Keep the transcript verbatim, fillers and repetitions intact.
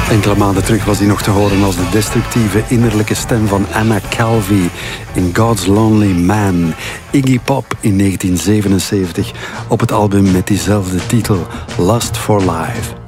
Enkele maanden terug was hij nog te horen als de destructieve innerlijke stem van Anna Calvi in God's Lonely Man. Iggy Pop in negentien zevenenzeventig op het album met diezelfde titel, Lust for Life.